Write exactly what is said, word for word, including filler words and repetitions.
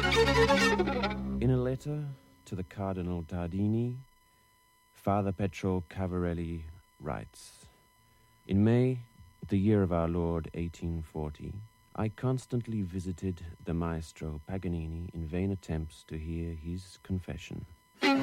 In a letter to the Cardinal Tardini, Father Petro Cavarelli writes, "In May, the year of our Lord eighteen forty, I constantly visited the maestro Paganini in vain attempts to hear his confession.